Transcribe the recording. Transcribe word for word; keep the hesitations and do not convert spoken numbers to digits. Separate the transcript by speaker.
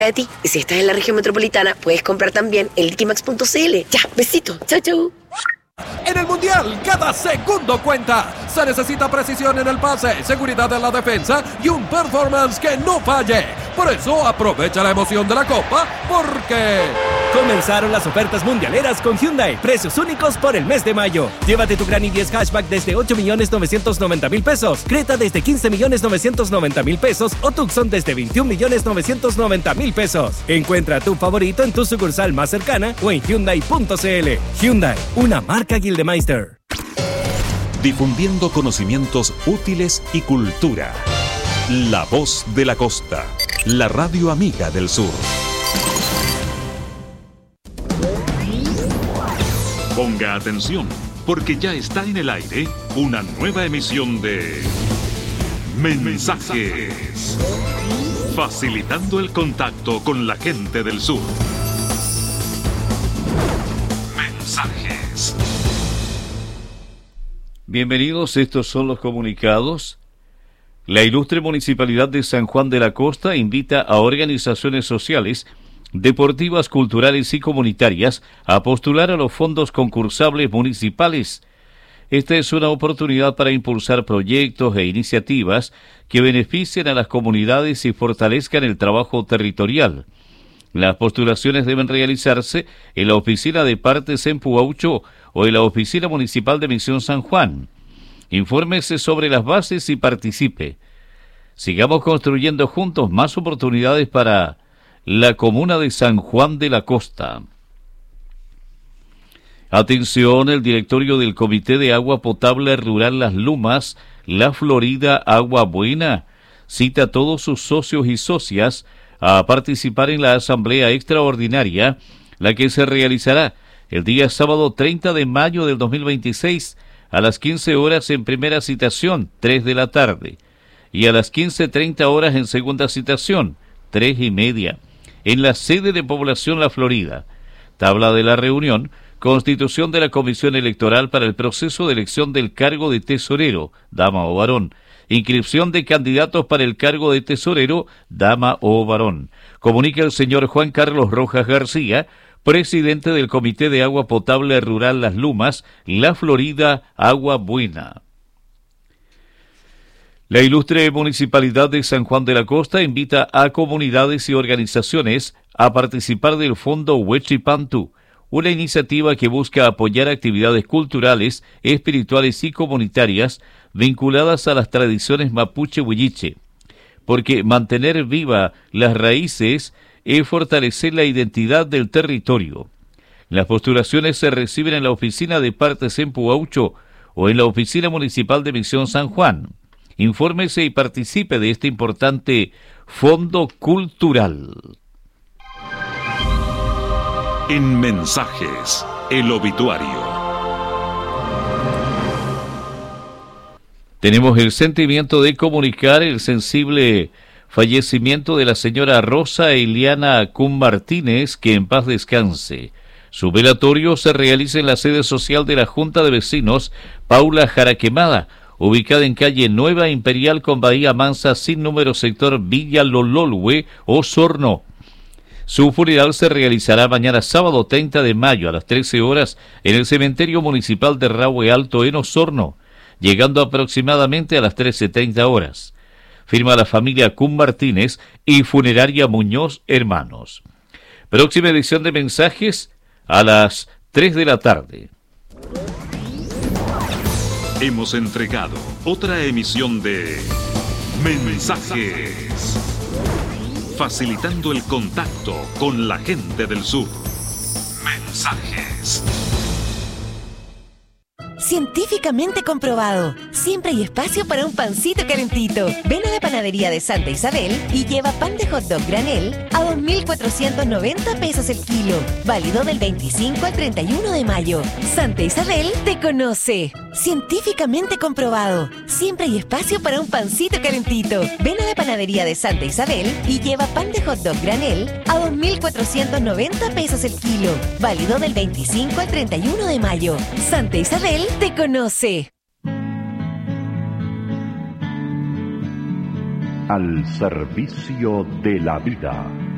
Speaker 1: de ti. Y si estás en la región metropolitana, puedes comprar también en liquimax punto c l. Ya, besito. Chau, chau.
Speaker 2: En el Mundial, cada segundo cuenta. Se necesita precisión en el pase, seguridad en la defensa y un performance que no falle. Por eso, aprovecha la emoción de la Copa, porque...
Speaker 3: comenzaron las ofertas mundialeras con Hyundai. Precios únicos por el mes de mayo. Llévate tu Gran i diez Hatchback desde ocho millones novecientos noventa mil pesos. Creta desde quince millones novecientos noventa mil pesos. O Tucson desde veintiún millones novecientos noventa mil pesos. Encuentra tu favorito en tu sucursal más cercana o en Hyundai punto c l. Hyundai, una marca Gildemeister.
Speaker 4: Difundiendo conocimientos útiles y cultura. La Voz de la Costa. La radio amiga del sur. Ponga atención, porque ya está en el aire una nueva emisión de Mensajes, facilitando el contacto con la gente del sur. Mensajes.
Speaker 5: Bienvenidos, estos son los comunicados. La ilustre Municipalidad de San Juan de la Costa invita a organizaciones sociales, deportivas, culturales y comunitarias a postular a los fondos concursables municipales. Esta es una oportunidad para impulsar proyectos e iniciativas que beneficien a las comunidades y fortalezcan el trabajo territorial. Las postulaciones deben realizarse en la oficina de partes en Puaucho o en la oficina municipal de Misión San Juan. Infórmese sobre las bases y participe. Sigamos construyendo juntos más oportunidades para la comuna de San Juan de la Costa. Atención, el directorio del Comité de Agua Potable Rural Las Lumas, La Florida Agua Buena, cita a todos sus socios y socias a participar en la asamblea extraordinaria, la que se realizará el día sábado treinta de mayo del dos mil veintiséis a las quince horas en primera citación, tres de la tarde, y a las quince treinta horas en segunda citación, tres y media, en la sede de Población La Florida. Tabla de la reunión: constitución de la Comisión Electoral para el proceso de elección del cargo de tesorero, dama o varón. Inscripción de candidatos para el cargo de tesorero, dama o varón. Comunica el señor Juan Carlos Rojas García, presidente del Comité de Agua Potable Rural Las Lumas, La Florida Agua Buena. La ilustre Municipalidad de San Juan de la Costa invita a comunidades y organizaciones a participar del Fondo Huechipantu, una iniciativa que busca apoyar actividades culturales, espirituales y comunitarias vinculadas a las tradiciones mapuche-huilliche, porque mantener viva las raíces es fortalecer la identidad del territorio. Las postulaciones se reciben en la oficina de partes en Puaucho o en la oficina municipal de Misión San Juan. Infórmese y participe de este importante fondo cultural.
Speaker 4: En Mensajes, el obituario.
Speaker 5: Tenemos el sentimiento de comunicar el sensible fallecimiento de la señora Rosa Eliana Cum Martínez, que en paz descanse. Su velatorio se realiza en la sede social de la Junta de Vecinos Paula Jaraquemada, ubicada en calle Nueva Imperial con Bahía Mansa, sin número, sector Villa Lololhue, Osorno. Su funeral se realizará mañana sábado treinta de mayo a las trece horas en el cementerio municipal de Rahue Alto en Osorno, llegando aproximadamente a las trece treinta horas. Firma la familia Cum Martínez y Funeraria Muñoz Hermanos. Próxima edición de Mensajes a las tres de la tarde.
Speaker 4: Hemos entregado otra emisión de Mensajes, facilitando el contacto con la gente del sur. Mensajes.
Speaker 6: Científicamente comprobado. Siempre hay espacio para un pancito calentito. Ven a la panadería de Santa Isabel y lleva pan de hot dog granel a dos mil cuatrocientos noventa pesos el kilo. Válido del veinticinco al treinta y uno de mayo. Santa Isabel te conoce. Científicamente comprobado. Siempre hay espacio para un pancito calentito. Ven a la panadería de Santa Isabel y lleva pan de hot dog granel a dos mil cuatrocientos noventa pesos el kilo. Válido del veinticinco al treinta y uno de mayo. Santa Isabel te conoce.
Speaker 7: Al servicio de la vida.